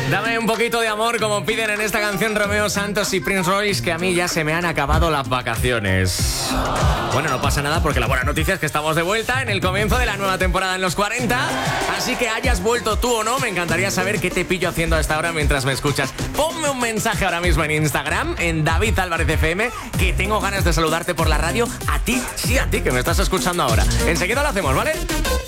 Dame un poquito de amor, como piden en esta canción Romeo Santos y Prince Royce, que a mí ya se me han acabado las vacaciones. Bueno, no pasa nada porque la buena noticia es que estamos de vuelta en el comienzo de la nueva temporada en los 40. Así que hayas vuelto tú o no, me encantaría saber qué te pillo haciendo a esta hora mientras me escuchas. Ponme un mensaje ahora mismo en Instagram, en David Álvarez FM, que tengo ganas de saludarte por la radio. A ti, sí, a ti, que me estás escuchando ahora. Enseguida lo hacemos, ¿vale?